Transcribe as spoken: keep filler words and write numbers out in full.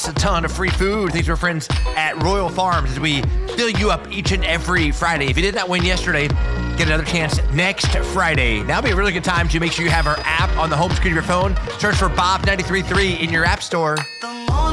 a ton of free food thanks to our friends at Royal Farms as we fill you up each and every Friday. If you did not win yesterday, get another chance next Friday. Now would be a really good time to make sure you have our app on the home screen of your phone. Search for Bob nine three three in your app store.